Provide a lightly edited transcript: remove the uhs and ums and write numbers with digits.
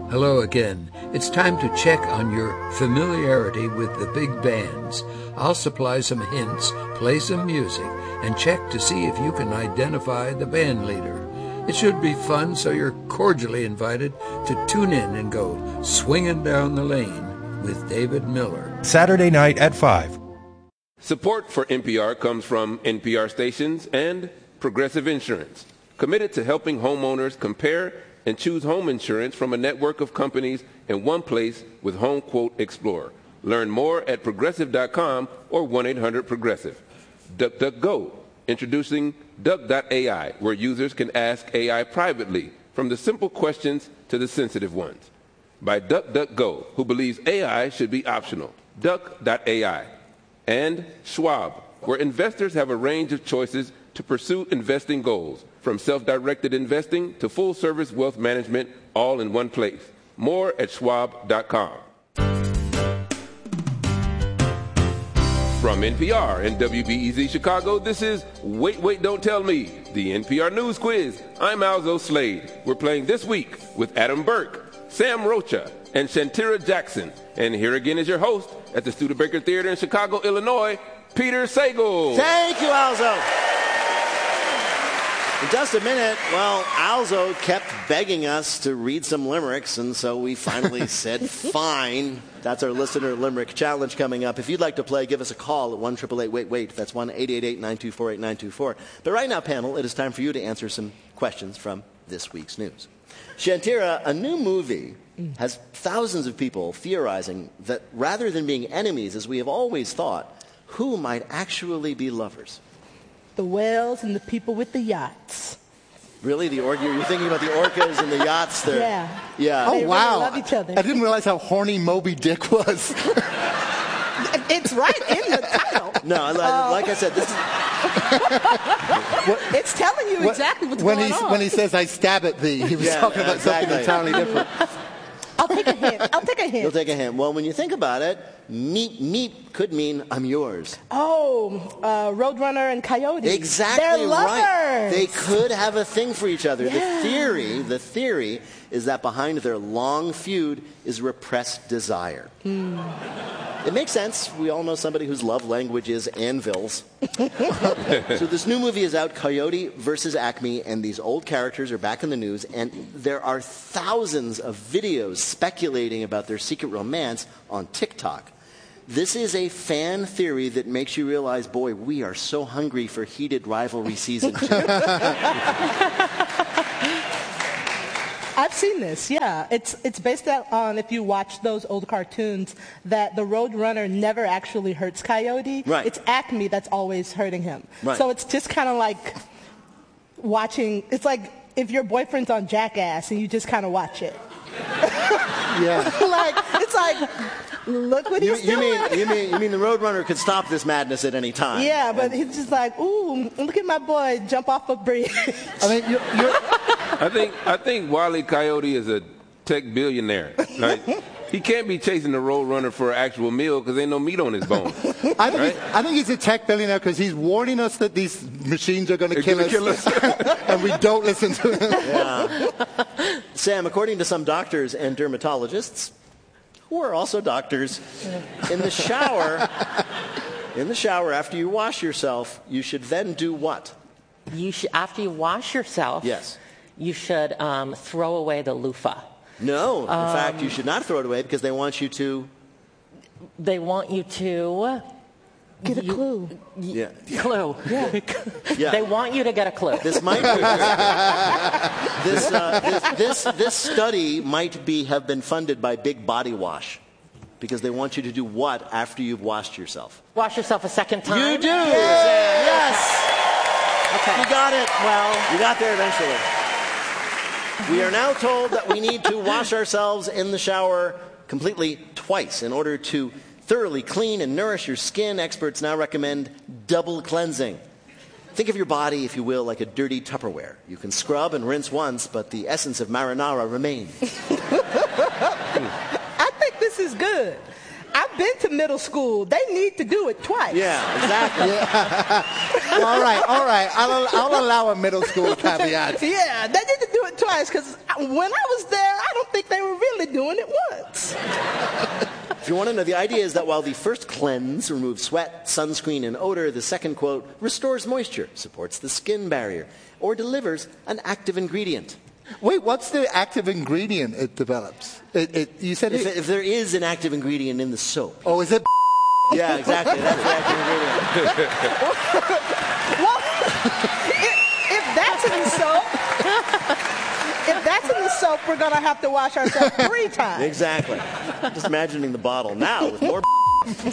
Hello again. It's time to check on your familiarity with the big bands. I'll supply some hints, play some music, and check to see if you can identify the band leader. It should be fun, so you're cordially invited to tune in and go swinging down the lane with David Miller. Saturday night at 5. Support for NPR comes from NPR stations and Progressive Insurance, committed to helping homeowners compare and choose home insurance from a network of companies in one place with HomeQuote Explorer. Learn more at progressive.com or 1-800-PROGRESSIVE. DuckDuckGo, introducing Duck.ai, where users can ask AI privately, from the simple questions to the sensitive ones. By DuckDuckGo, who believes AI should be optional. Duck.ai. And Schwab, where investors have a range of choices to pursue investing goals, from self-directed investing to full-service wealth management, all in one place. More at schwab.com. From NPR and WBEZ Chicago, this is Wait, Wait, Don't Tell Me, the NPR News Quiz. I'm Alzo Slade. We're playing this week with Adam Burke, Sam Rocha, and Shantira Jackson. And here again is your host at the Studebaker Theater in Chicago, Illinois, Peter Sagal. Thank you, Alzo. In just a minute, well, Alzo kept begging us to read some limericks, and so we finally said, fine. That's our listener limerick challenge coming up. If you'd like to play, give us a call at 1-888-WAIT-WAIT. That's 1-888-924-8924. But right now, panel, it is time for you to answer some questions from this week's news. Shantira, a new movie has thousands of people theorizing that rather than being enemies, as we have always thought, who might actually be lovers? The whales and the people with the yachts. Really? You're thinking about the orcas and the yachts there? Yeah. Oh, they wow. really love each other. I didn't realize how horny Moby Dick was. It's right in the title. No, like I said, this is... It's telling you exactly what's going on. When he says, I stab at thee, he was talking about something entirely different. I'll take a hint. You'll take a hint. Well, when you think about it, meep could mean I'm yours. Oh, Roadrunner and Coyote. Exactly. They're lovers. Right. They could have a thing for each other. Yeah. The theory is that behind their long feud is repressed desire. It makes sense. We all know somebody whose love language is anvils. So this new movie is out, Coyote versus Acme, and these old characters are back in the news, and there are thousands of videos speculating about their secret romance on TikTok. This is a fan theory that makes you realize, boy, we are so hungry for heated rivalry season 2. I've seen this, yeah. It's based on, if you watch those old cartoons, that the Roadrunner never actually hurts Coyote. Right. It's Acme that's always hurting him. Right. So it's just kind of like watching, it's like if your boyfriend's on Jackass and you just kind of watch it. Yeah. It's like, look what he's doing. You mean the Roadrunner could stop this madness at any time? Yeah, but he's just like, ooh, look at my boy jump off a bridge. I mean, I think Wile E. Coyote is a tech billionaire. Like, he can't be chasing the Roadrunner for an actual meal because ain't no meat on his bone. I think he's a tech billionaire because he's warning us that these machines are going to kill us. And we don't listen to him. Yeah. Sam, according to some doctors and dermatologists, who are also doctors, in the shower after you wash yourself, you should then do what? After you wash yourself, yes, you should throw away the loofah. No, in fact, you should not throw it away because they want you to... They want you to... Get a clue. Yeah. Clue. Yeah. Yeah. They want you to get a clue. This might this study might have been funded by Big Body Wash because they want you to do what after you've washed yourself? Wash yourself a second time? You do. Yes. Okay. You got it. Well, you got there eventually. We are now told that we need to wash ourselves in the shower completely twice in order to thoroughly clean and nourish your skin. Experts now recommend double cleansing. Think of your body, if you will, like a dirty Tupperware. You can scrub and rinse once, but the essence of marinara remains. I think this is good. I've been to middle school. They need to do it twice. Yeah, exactly. Well, all right. I'll allow a middle school caveat. Yeah, they need to do it twice because when I was there, I don't think they were really doing it once. If you want to know, the idea is that while the first cleanse removes sweat, sunscreen, and odor, the second, quote, restores moisture, supports the skin barrier, or delivers an active ingredient. Wait, what's the active ingredient it develops? You said If there is an active ingredient in the soap. Oh, is it? Yeah, exactly. That's the active ingredient. Well, if that's in the soap, we're going to have to wash ourselves 3 times. Exactly. Just imagining the bottle now with more